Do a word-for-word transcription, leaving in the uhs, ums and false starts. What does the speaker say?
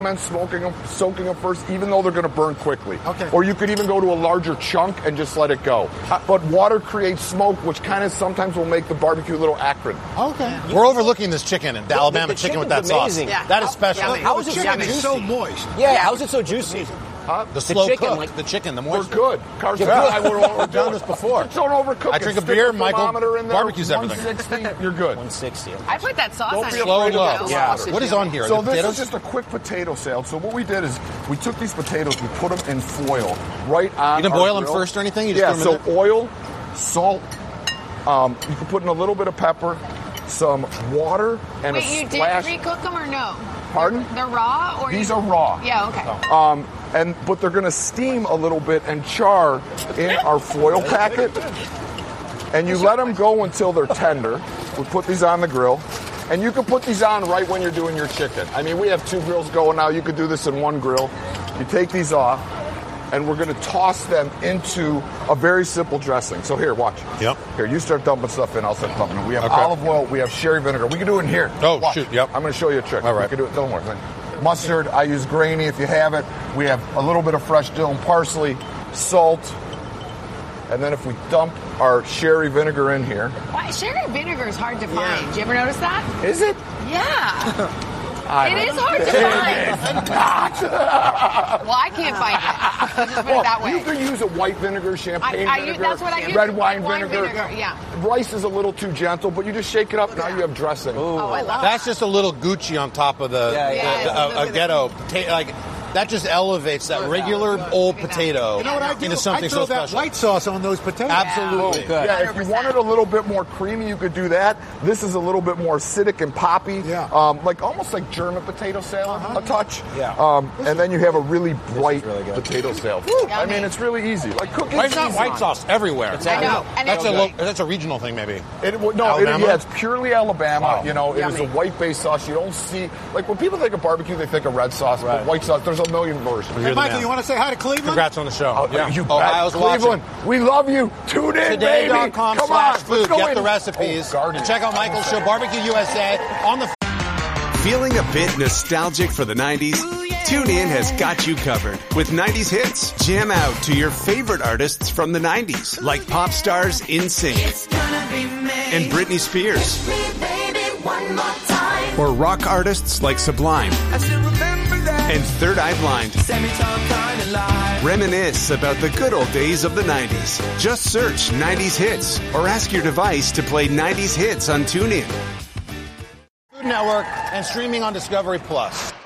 recommend smoking them, soaking them first, even though they're going to burn quickly. Okay. Or you could even go to a larger chunk and just let it go. But water creates smoke, which kind of sometimes will make the barbecue a little acrid. Okay. We're overlooking this chicken, the, the Alabama the chicken with that amazing. sauce. Yeah. That is special. Yeah, how is it chicken so is juicy? so moist. Yeah, how is it so juicy? Huh? The slow chicken, cook, like- the chicken, the We're moisture. good. Carson, Yeah. I would we're We've done this before. Just don't overcook I it. drink a Stick beer, the Michael thermometer in there, barbecues everything. one sixty, you're good. one sixty. I put that sauce Don't on be it. Slow and afraid of low. the Yeah. sausage. What is on here? So The this potatoes? is just a quick potato salad. So what we did is we took these potatoes, we put them in foil right on. You didn't our boil them grill. first or anything? You just yeah. threw 'em in So oil, salt. Um, you can put in a little bit of pepper, some water, and Wait, a you did splash. pre-cook them or no? Pardon? They're raw or These you... are raw. Yeah, okay. Um, and but they're going to steam a little bit and char in our foil packet. And you let them go until they're tender. We put these on the grill. And you can put these on right when you're doing your chicken. I mean, we have two grills going now. You could do this in one grill. You take these off, and we're going to toss them into a very simple dressing. So here, watch. Yep. Here, you start dumping stuff in. I'll start dumping it. We have Okay. olive oil. We have sherry vinegar. We can do it in here. Oh, Watch. shoot, yep. I'm going to show you a trick. All right. We can do it. Don't worry. Mustard. I use grainy if you have it. We have a little bit of fresh dill and parsley, salt, and then if we dump our sherry vinegar in here. Why, sherry vinegar is hard to find. Did you ever notice that? Is it? Yeah. I It don't is hard to think find. it's not. Well, I can't find it. Let's just put Well, it that way. you can use a white vinegar, champagne I- I use- vinegar, that's what I use, red wine, red wine vinegar. vinegar, yeah. Rice is a little too gentle, but you just shake it up. Now you have dressing. Oh, I love That's just a little Gucci on top of the, Yeah, the- yeah. the- a, a ghetto. Pota- like that just elevates that regular old potato You know what I do? into something I throw so that special. white sauce on those potatoes. Absolutely. Good. Yeah, if you wanted a little bit more creamy, you could do that. This is a little bit more acidic and poppy. Yeah. Um, like almost like German potato salad, Uh-huh. a touch. Yeah. Um, and then you have a really bright really good. potato salad. I mean, it's really easy. Like cooking. Why is not white sauce everywhere? I know. And That's it- a lo- that's a regional thing, maybe. It, well, no, it, Alabama? yeah, it's purely Alabama. Wow. You know, it is a Yummy. white-based sauce. You don't see like when people think of barbecue, they think of red sauce, Right. but white sauce. There's a million versions. You're Hey, the Michael, man. you want to say hi to Cleveland? Congrats on the show. Oh, yeah. you Ohio's bet. Cleveland, watching. we love you. Tune in, Today baby. dot com Come slash on, food. let's go Get in. the recipes. Oh, garden. And check out Michael's show, Barbecue U S A, on the. Feeling a bit nostalgic for the nineties? TuneIn has got you covered with nineties hits. Jam out to your favorite artists from the nineties, like pop stars NSYNC and Britney Spears, or rock artists like Sublime and Third Eye Blind. Reminisce about the good old days of the nineties. Just search nineties hits or ask your device to play nineties hits on TuneIn. Food Network and streaming on Discovery Plus.